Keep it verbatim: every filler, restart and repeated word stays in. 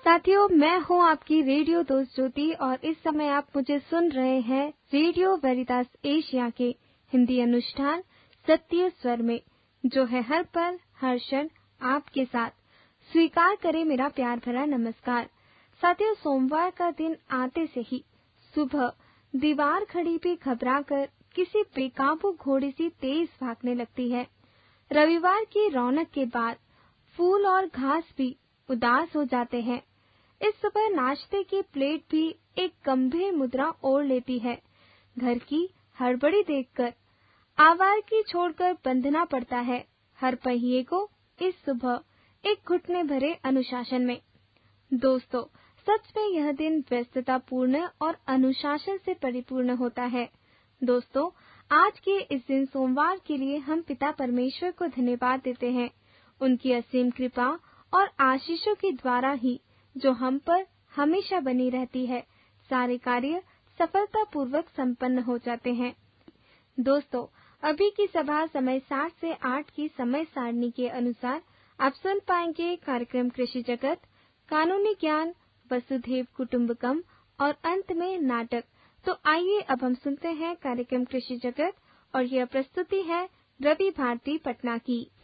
साथियों, मैं हूं आपकी रेडियो दोस्त ज्योति और इस समय आप मुझे सुन रहे हैं रेडियो वेरितास एशिया के हिंदी अनुष्ठान सत्य स्वर में, जो है हर पल हर क्षण आपके साथ। स्वीकार करें मेरा प्यार भरा नमस्कार। साथियों, सोमवार का दिन आते से ही सुबह दीवार खड़ी भी घबराकर किसी बेकाबू घोड़े सी तेज भागने लगती है। रविवार की रौनक के बाद फूल और घास भी उदास हो जाते हैं। इस सुबह नाश्ते की प्लेट भी एक गंभीर मुद्रा ओढ़ लेती है। घर की हड़बड़ी देखकर आवारगी छोड़कर बंधना पड़ता है हर पहिए को इस सुबह एक घुटने भरे अनुशासन में। दोस्तों, सच में यह दिन व्यस्ततापूर्ण और अनुशासन से परिपूर्ण होता है। दोस्तों, आज के इस दिन सोमवार के लिए हम पिता परमेश्वर को धन्यवाद देते हैं, उनकी असीम कृपा और आशीषों के द्वारा ही जो हम पर हमेशा बनी रहती है, सारे कार्य सफलतापूर्वक संपन्न हो जाते हैं। दोस्तों, अभी की सभा समय सात से आठ की समय सारणी के अनुसार आप सुन पाएंगे कार्यक्रम कृषि जगत, कानूनी ज्ञान, वसुधैव कुटुंबकम और अंत में नाटक। तो आइए अब हम सुनते हैं कार्यक्रम कृषि जगत और यह प्रस्तुति है रवि भारती पटना की।